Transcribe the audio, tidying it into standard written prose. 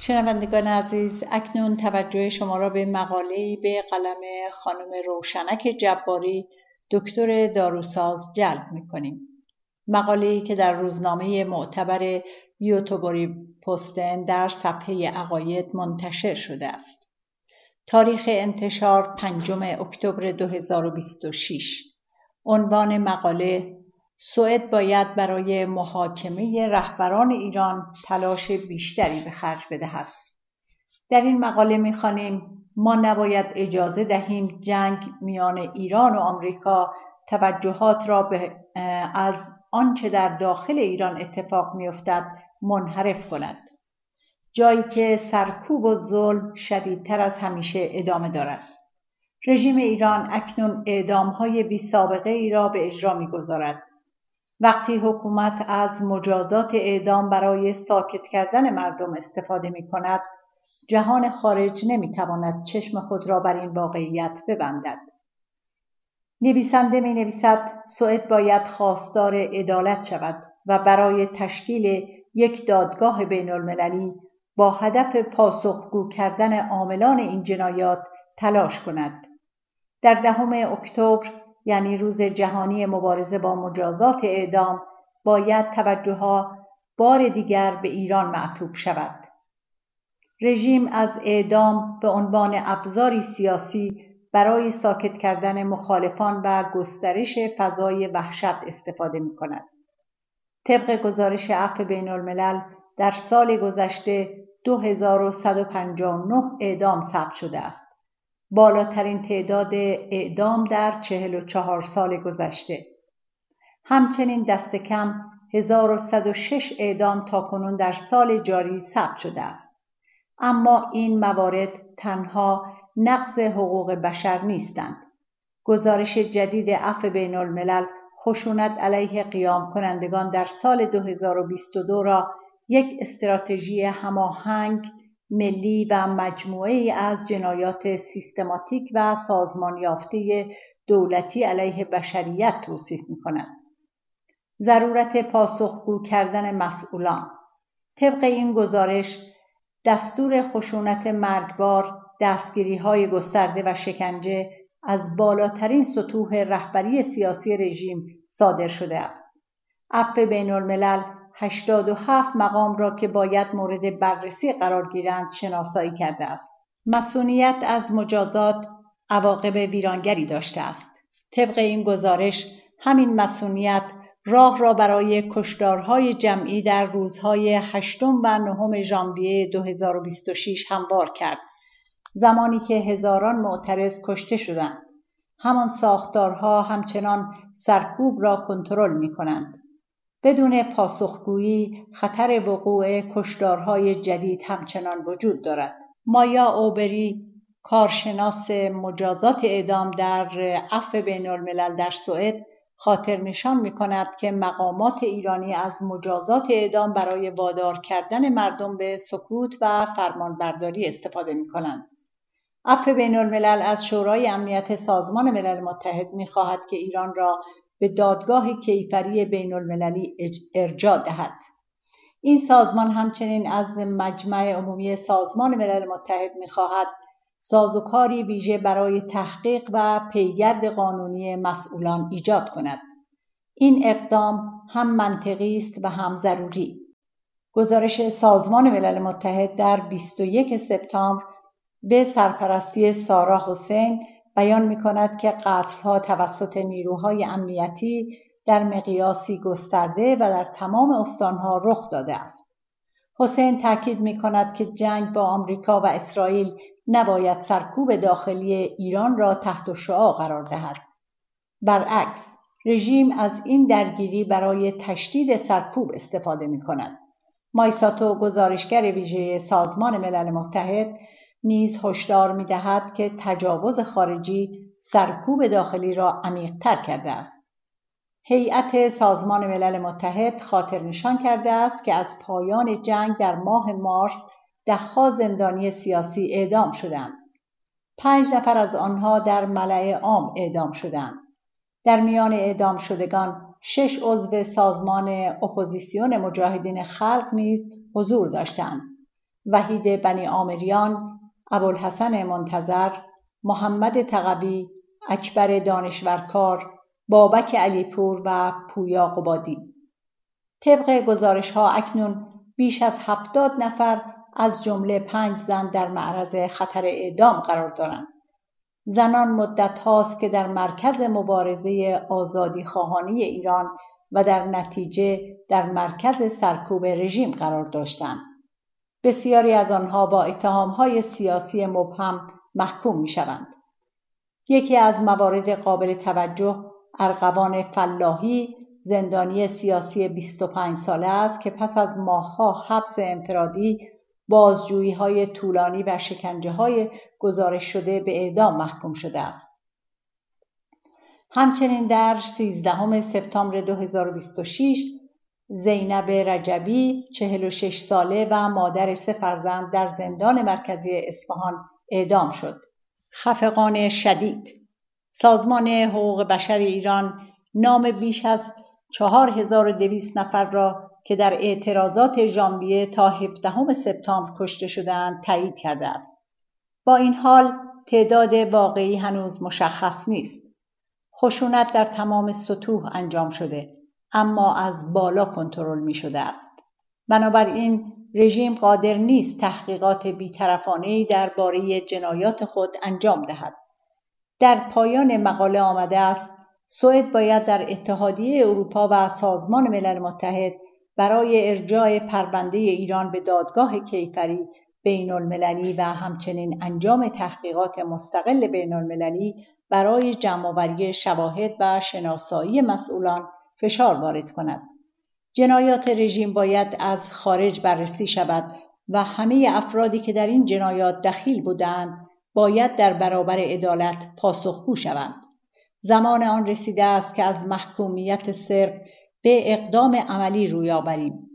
شنوندگان عزیز، اکنون توجه شما را به مقاله‌ای به قلم خانم روشنک جباری دکتر داروساز جلب می‌کنیم. مقاله‌ای که در روزنامه معتبر یوتوبری پستن در صفحه عقاید منتشر شده است. تاریخ انتشار 5 اکتبر 2026. عنوان مقاله: سوئد باید برای محاکمه رهبران ایران تلاش بیشتری به خرج بدهد. در این مقاله می‌خوانیم ما نباید اجازه دهیم جنگ میان ایران و آمریکا توجهات را از آنچه در داخل ایران اتفاق می‌افتد منحرف کند. جایی که سرکوب و ظلم شدیدتر از همیشه ادامه دارد. رژیم ایران اکنون اعدام‌های بی‌سابقه ای را به اجرا می‌گذارد. وقتی حکومت از مجازات اعدام برای ساکت کردن مردم استفاده می‌کند، جهان خارج نمی‌تواند چشم خود را بر این واقعیت ببندد. نویسنده می‌نویسد سوئد باید خواستار عدالت شود و برای تشکیل یک دادگاه بین‌المللی با هدف پاسخگو کردن عاملان این جنایات تلاش کند. در 10 اکتبر، یعنی روز جهانی مبارزه با مجازات اعدام، باید توجه‌ها بار دیگر به ایران معطوف شود. رژیم از اعدام به عنوان ابزاری سیاسی برای ساکت کردن مخالفان و گسترش فضای وحشت استفاده می‌کند. طبق گزارش عفو بین‌الملل در سال گذشته 2159 اعدام ثبت شده است. بالاترین تعداد اعدام در 44 سال گذشته. همچنین دست کم 1106 اعدام تاکنون در سال جاری ثبت شده است. اما این موارد تنها نقض حقوق بشر نیستند. گزارش جدید عفو بین‌الملل خشونت علیه قیام کنندگان در سال 2022 را یک استراتژی هماهنگ ملی و مجموعه‌ای از جنایات سیستماتیک و سازمان یافته دولتی علیه بشریت توصیف می‌کند. ضرورت پاسخگو کردن مسئولان. طبق این گزارش، دستور خشونت مرگبار، دستگیری‌های گسترده و شکنجه از بالاترین سطوح رهبری سیاسی رژیم صادر شده است. عفو بین‌الملل 87 مقام را که باید مورد بررسی قرار گیرند شناسایی کرده است. مصونیت از مجازات عواقب ویرانگری داشته است. طبق این گزارش، همین مصونیت راه را برای کشتارهای جمعی در روزهای 8 و 9 ژانویه 2026 هموار کرد، زمانی که هزاران معترض کشته شدند. همان ساختارها همچنان سرکوب را کنترل می‌کنند. بدون پاسخگویی خطر وقوع کشتارهای جدید همچنان وجود دارد. مایا اوبری، کارشناس مجازات اعدام در عفو بین‌الملل در سوئد، خاطر نشان می‌کند که مقامات ایرانی از مجازات اعدام برای وادار کردن مردم به سکوت و فرمانبرداری استفاده می‌کنند. عفو بین‌الملل از شورای امنیت سازمان ملل متحد می‌خواهد که ایران را به دادگاه کیفری بین‌المللی ارجاع دهد. این سازمان همچنین از مجمع عمومی سازمان ملل متحد می‌خواهد سازوکاری ویژه برای تحقیق و پیگرد قانونی مسئولان ایجاد کند. این اقدام هم منطقی است و هم ضروری. گزارش سازمان ملل متحد در 21 سپتامبر به سرپرستی سارا حسین بیان می‌کند که قتل‌ها توسط نیروهای امنیتی در مقیاسی گسترده و در تمام استان‌ها رخ داده است. حسین تاکید می‌کند که جنگ با آمریکا و اسرائیل نباید سرکوب داخلی ایران را تحت شعاع قرار دهد. برعکس، رژیم از این درگیری برای تشدید سرکوب استفاده می‌کند. مایساتو، گزارشگر ویژه سازمان ملل متحد، نیز هشدار می‌دهد که تجاوز خارجی سرکوب داخلی را عمیق‌تر کرده است. هیئت سازمان ملل متحد خاطر نشان کرده است که از پایان جنگ در ماه مارس 10 زندانی سیاسی اعدام شدند. 5 نفر از آنها در ملأ عام اعدام شدند. در میان اعدام شدگان 6 عضو سازمان اپوزیسیون مجاهدین خلق نیز حضور داشتند. وحید بنی آمریان، ابوالحسن منتظر، محمد تقوی، اکبر دانشورکار، بابک علیپور و پویا قبادی. طبق گزارش‌ها اکنون بیش از 70 نفر از جمله 5 زن در معرض خطر اعدام قرار دارند. زنان مدت هاست که در مرکز مبارزه آزادیخواهانه ایران و در نتیجه در مرکز سرکوب رژیم قرار داشتند. بسیاری از آنها با اتهام‌های سیاسی مبهم محکوم می‌شوند. یکی از موارد قابل توجه ارغوان فلاحی، زندانی سیاسی 25 ساله است که پس از ماه‌ها حبس انفرادی، بازجویی‌های طولانی و شکنجه‌های گزارش شده به اعدام محکوم شده است. همچنین در 13 سپتامبر 2026 زینب رجبی 46 ساله و مادر 3 فرزند در زندان مرکزی اصفهان اعدام شد. خفقان شدید. سازمان حقوق بشر ایران نام بیش از 4200 نفر را که در اعتراضات ژانویه تا 17 سپتامبر کشته شدند تایید کرده است. با این حال تعداد واقعی هنوز مشخص نیست. خشونت در تمام سطوح انجام شده، اما از بالا کنترل می شده است. بنابراین رژیم قادر نیست تحقیقات بی‌طرفانه‌ای درباره جنایات خود انجام دهد. در پایان مقاله آمده است سوئد باید در اتحادیه اروپا و سازمان ملل متحد برای ارجاع پرونده ایران به دادگاه کیفری بین‌المللی و همچنین انجام تحقیقات مستقل بین‌المللی برای جمع‌آوری شواهد و شناسایی مسئولان فشار وارد کند. جنایات رژیم باید از خارج بررسی شود و همه افرادی که در این جنایات دخیل بودند باید در برابر عدالت پاسخگو شوند. زمان آن رسیده است که از محکومیت صرف به اقدام عملی روی آوریم.